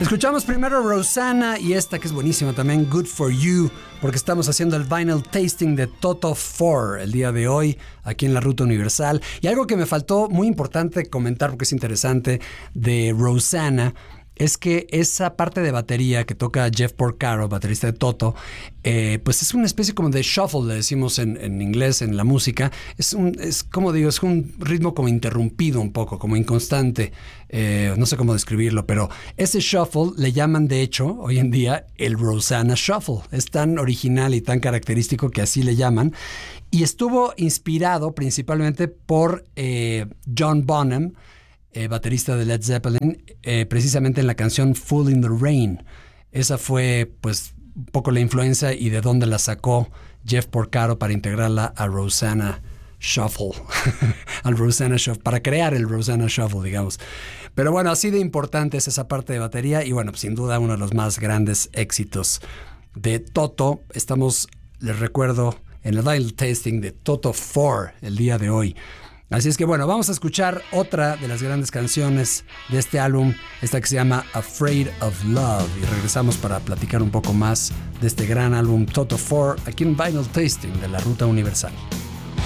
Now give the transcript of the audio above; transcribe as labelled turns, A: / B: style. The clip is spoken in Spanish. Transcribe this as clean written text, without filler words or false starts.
A: Escuchamos primero Rosanna y esta que es buenísima también, Good For You, porque estamos haciendo el vinyl tasting de Toto 4 el día de hoy aquí en la Ruta Universal. Y algo que me faltó muy importante comentar, porque es interesante, de Rosanna, es que esa parte de batería que toca Jeff Porcaro, baterista de Toto, pues es una especie como de shuffle, le decimos en inglés, en la música. Es como digo, es un ritmo como interrumpido un poco, como inconstante. No sé cómo describirlo, pero ese shuffle le llaman de hecho hoy en día el Rosanna Shuffle. Es tan original y tan característico que así le llaman. Y estuvo inspirado principalmente por John Bonham, baterista de Led Zeppelin, precisamente en la canción Fool in the Rain. Esa fue pues un poco la influencia y de dónde la sacó Jeff Porcaro para integrarla a Rosanna Shuffle, al Rosanna Shuffle, para crear el Rosanna Shuffle, digamos. Pero bueno, así de importante es esa parte de batería y bueno, pues, sin duda uno de los más grandes éxitos de Toto. Estamos, les recuerdo, en el vinyl tasting de Toto 4 el día de hoy. Así es que bueno, vamos a escuchar otra de las grandes canciones de este álbum, esta que se llama Afraid of Love, y regresamos para platicar un poco más de este gran álbum Toto 4 aquí en Vinyl Tasting de la Ruta Universal.